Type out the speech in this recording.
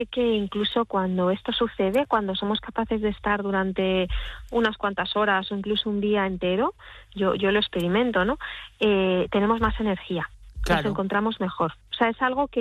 que incluso cuando esto sucede, cuando somos capaces de estar durante unas cuantas horas o incluso un día entero, yo lo experimento, ¿no? Tenemos más energía, nos Claro. encontramos mejor. O sea, es algo